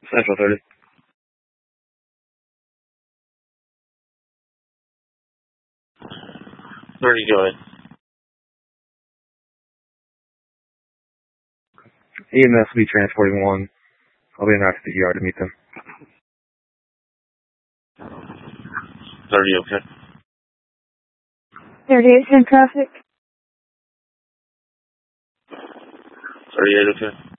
Central 30. Go ahead. EMS will be transporting one. I'll be in the ER to meet them. 30, okay. 38's in traffic. 38, okay.